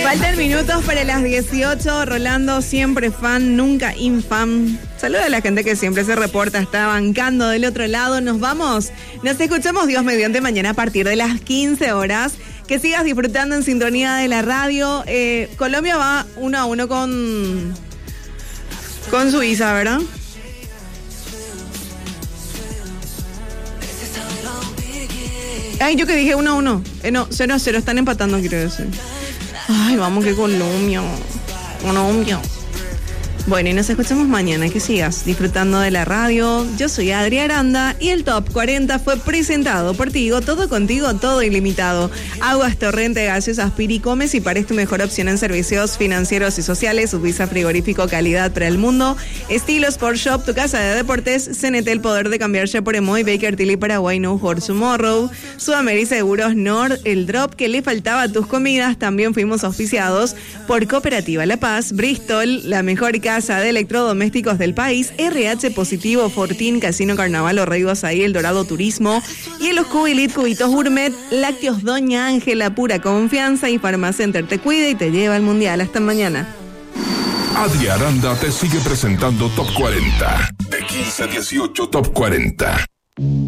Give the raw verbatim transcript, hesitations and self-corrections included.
Faltan minutos para las dieciocho. Rolando, siempre fan, nunca infam. Saluda a la gente que siempre se reporta, está bancando del otro lado. Nos vamos. Nos escuchamos, Dios mediante, mañana a partir de las quince horas. Que sigas disfrutando en sintonía de la radio. Eh, Colombia va uno a uno con, con Suiza, ¿verdad? Ay, yo que dije uno a uno. Eh, no, cero a cero, están empatando, quiero decir. Ay, vamos, que Colombia. Colombia. Bueno, y nos escuchamos mañana. Que sigas disfrutando de la radio. Yo soy Adri Aranda y el Top cuarenta fue presentado por Tigo. Todo contigo, todo ilimitado. Aguas Torrente, gaseosas Piricomes y para tu mejor opción en servicios financieros y sociales. Subisa Frigorífico, calidad para el mundo. Estilo Sport Shop, tu casa de deportes. C N T, el poder de cambiarse por Emoy. Baker Tilly, Paraguay, No for Tomorrow. Sudameri Seguros Nord, el drop que le faltaba a tus comidas. También fuimos auspiciados por Cooperativa La Paz, Bristol, la mejor casa de electrodomésticos del país, R H Positivo, Fortín, Casino Carnaval, Orreidos ahí, El Dorado Turismo y en los Cubilit, Cubitos Gourmet, Lácteos Doña Ángela, pura confianza y Farmacenter te cuida y te lleva al mundial. Hasta mañana. Adri Aranda te sigue presentando Top cuarenta. De quince a dieciocho Top cuarenta.